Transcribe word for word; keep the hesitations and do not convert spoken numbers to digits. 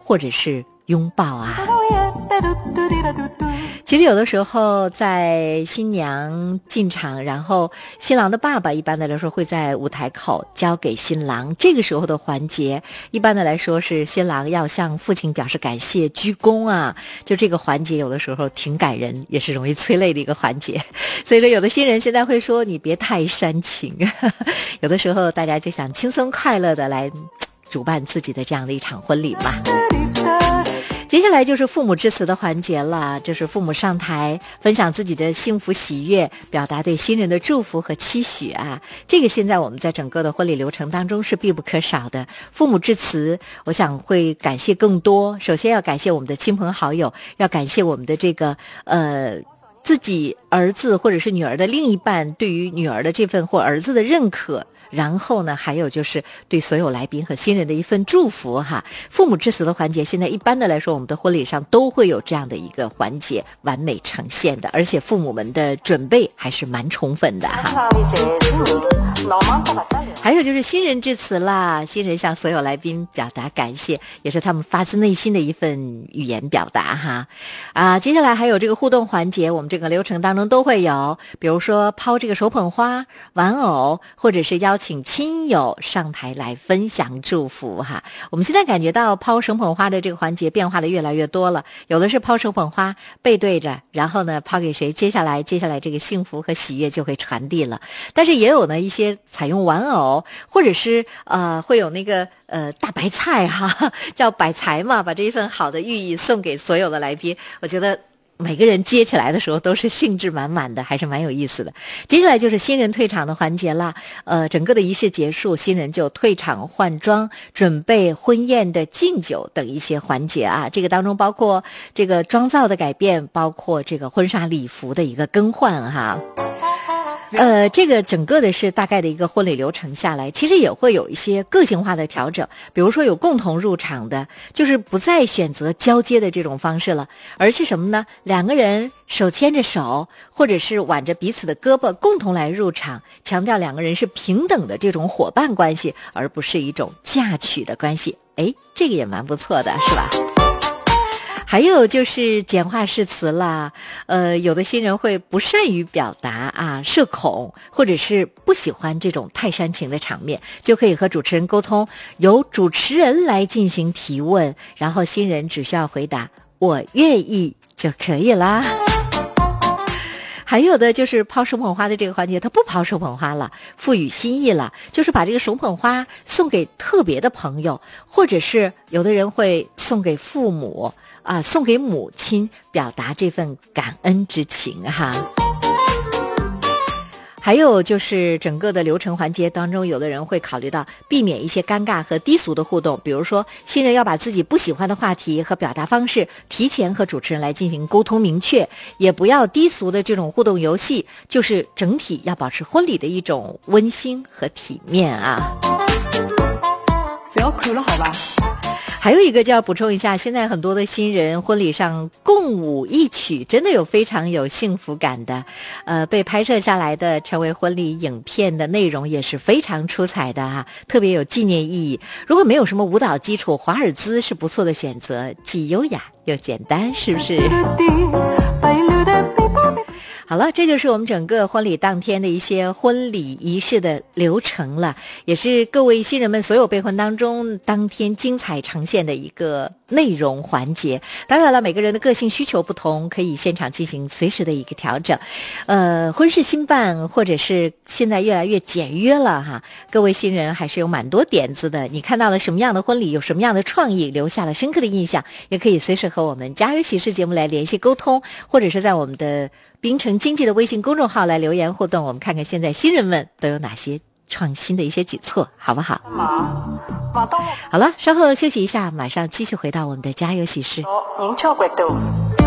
或者是拥抱啊。其实有的时候在新娘进场，然后新郎的爸爸一般的来说会在舞台口交给新郎，这个时候的环节一般的来说是新郎要向父亲表示感谢，鞠躬啊，就这个环节有的时候挺感人，也是容易催泪的一个环节。所以说有的新人现在会说你别太煽情，有的时候大家就想轻松快乐的来主办自己的这样的一场婚礼嘛。接下来就是父母致辞的环节了，这是父母上台分享自己的幸福喜悦，表达对新人的祝福和期许啊。这个现在我们在整个的婚礼流程当中是必不可少的。父母致辞，我想会感谢更多，首先要感谢我们的亲朋好友，要感谢我们的这个呃自己儿子或者是女儿的另一半对于女儿的这份或儿子的认可，然后呢还有就是对所有来宾和新人的一份祝福哈。父母致辞的环节现在一般的来说我们的婚礼上都会有这样的一个环节完美呈现的，而且父母们的准备还是蛮充分的哈。还有就是新人致辞啦，新人向所有来宾表达感谢，也是他们发自内心的一份语言表达哈。啊，接下来还有这个互动环节，我们这个流程当中都会有，比如说抛这个手捧花、玩偶，或者是邀请亲友上台来分享祝福哈。我们现在感觉到抛手捧花的这个环节变化的越来越多了，有的是抛手捧花背对着，然后呢抛给谁，接下来接下来这个幸福和喜悦就会传递了。但是也有呢一些采用玩偶，或者是呃会有那个呃大白菜哈，叫百财嘛，把这一份好的寓意送给所有的来宾。我觉得每个人接起来的时候都是兴致满满的，还是蛮有意思的。接下来就是新人退场的环节啦，呃，整个的仪式结束，新人就退场换装，准备婚宴的敬酒等一些环节啊。这个当中包括这个妆造的改变，包括这个婚纱礼服的一个更换哈。呃，这个整个的是大概的一个婚礼流程下来，其实也会有一些个性化的调整，比如说有共同入场的，就是不再选择交接的这种方式了，而是什么呢？两个人手牵着手，或者是挽着彼此的胳膊，共同来入场，强调两个人是平等的这种伙伴关系，而不是一种嫁娶的关系。诶，这个也蛮不错的，是吧？还有就是简化誓词啦，呃，有的新人会不善于表达啊，社恐，或者是不喜欢这种太煽情的场面，就可以和主持人沟通，由主持人来进行提问，然后新人只需要回答我愿意就可以啦。还有的就是抛手捧花的这个环节，他不抛手捧花了，赋予心意了，就是把这个手捧花送给特别的朋友，或者是有的人会送给父母啊，送给母亲，表达这份感恩之情哈。还有就是整个的流程环节当中，有的人会考虑到避免一些尴尬和低俗的互动，比如说新人要把自己不喜欢的话题和表达方式提前和主持人来进行沟通明确，也不要低俗的这种互动游戏，就是整体要保持婚礼的一种温馨和体面啊。 不要哭了好吧。 还有一个就要补充一下，现在很多的新人婚礼上共舞一曲，真的有非常有幸福感的，呃，被拍摄下来的成为婚礼影片的内容也是非常出彩的哈，特别有纪念意义。如果没有什么舞蹈基础，华尔兹是不错的选择，既优雅又简单，是不是？好了，这就是我们整个婚礼当天的一些婚礼仪式的流程了，也是各位新人们所有备婚当中当天精彩呈现的一个内容环节。当然了，每个人的个性需求不同，可以现场进行随时的一个调整。呃，婚事新办或者是现在越来越简约了哈，各位新人还是有蛮多点子的。你看到了什么样的婚礼，有什么样的创意，留下了深刻的印象，也可以随时和我们家有喜事节目来联系沟通，或者是在我们的槟城经济的微信公众号来留言互动，我们看看现在新人们都有哪些创新的一些举措，好不好？好了，稍后休息一下，马上继续回到我们的家有喜事。